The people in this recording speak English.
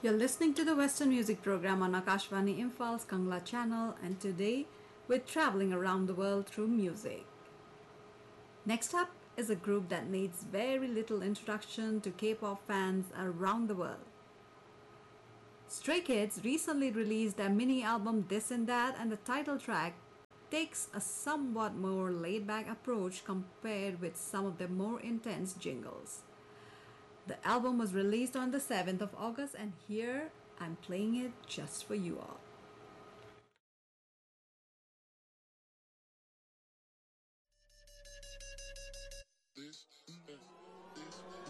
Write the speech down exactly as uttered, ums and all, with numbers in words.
You're listening to the Western Music Program on Akashvani Imphaal's Kangla channel, and today we're traveling around the world through music. Next up is a group that needs very little introduction to K-pop fans around the world. Stray Kids recently released their mini album This and That, and the title track takes a somewhat more laid-back approach compared with some of their more intense jingles. The album was released on the seventh of August, and here I'm playing it just for you all.